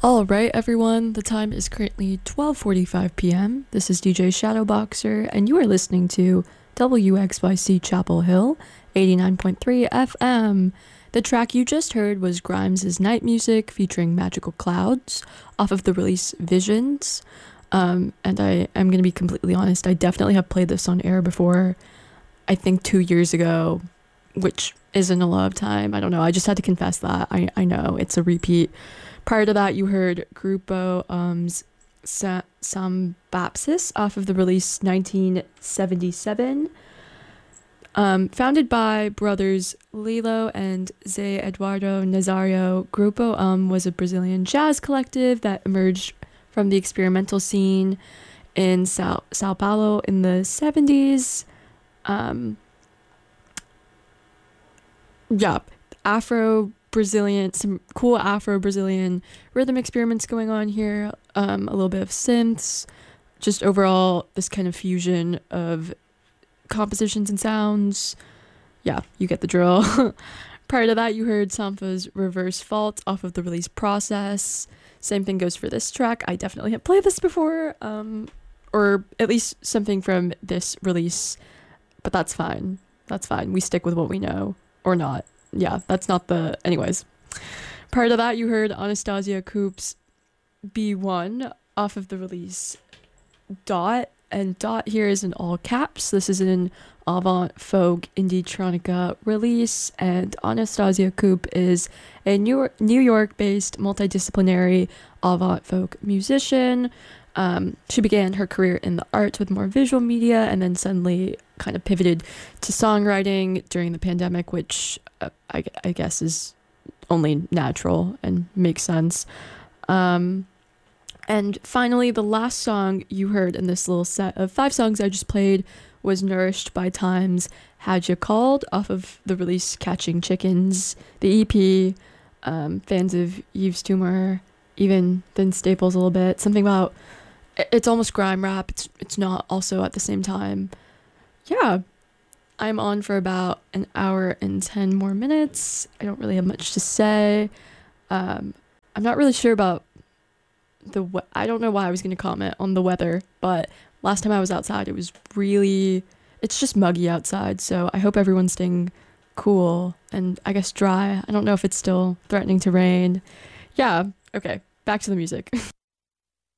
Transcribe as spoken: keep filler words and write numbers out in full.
All right, everyone. The time is currently twelve forty-five p m. This is D J Shadowboxer, and you are listening to W X Y C Chapel Hill, eighty-nine point three F M. The track you just heard was Grimes' Night Music featuring Magical Clouds off of the release Visions. Um, and I am going to be completely honest, I definitely have played this on air before, I think two years ago, which isn't a lot of time. I don't know. I just had to confess that. I, I know it's a repeat. Prior to that, you heard Grupo um's Sa- Sambapsis off of the release nineteen seventy-seven. Um, founded by brothers Lilo and Zé Eduardo Nazario, Grupo Um was a Brazilian jazz collective that emerged from the experimental scene in Sao, Sao Paulo in the seventies. Um, yeah, Afro Brazilian, some cool Afro Brazilian rhythm experiments going on here. Um, a little bit of synths, just overall this kind of fusion of compositions and sounds. Yeah, you get the drill. Prior to that, you heard Sampa's Reverse Fault off of the release Process. Same thing goes for this track. I definitely have played this before, um, or at least something from this release, but that's fine. That's fine. We stick with what we know, or not. Yeah, that's not the... Anyways. Prior to that, you heard Anastasia Coop's B one off of the release Dot, and Dot here is in all caps. This is an avant folk indie-tronica release, and Anastasia Coop is a New York, New York-based multidisciplinary avant folk musician. Um, she began her career in the arts with more visual media, and then suddenly kind of pivoted to songwriting during the pandemic, which uh, I, I guess is only natural and makes sense. Um, and finally, the last song you heard in this little set of five songs I just played was Nourished by Time's Had Ya Called off of the release Catching Chickens, the E P. Um, fans of Yves Tumor, even Vince Staples a little bit. Something about... It's almost grime rap. It's it's not also at the same time. Yeah, I'm on for about an hour and ten more minutes. I don't really have much to say. Um, I'm not really sure about the... We- I don't know why I was going to comment on the weather, but last time I was outside, it was really... It's just muggy outside, so I hope everyone's staying cool and I guess dry. I don't know if it's still threatening to rain. Yeah, okay, back to the music.